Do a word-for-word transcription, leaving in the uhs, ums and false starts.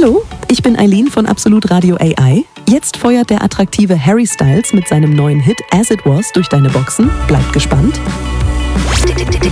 Hallo, ich bin Eileen von Absolut Radio A I. Jetzt feuert der attraktive Harry Styles mit seinem neuen Hit As It Was durch deine Boxen. Bleibt gespannt.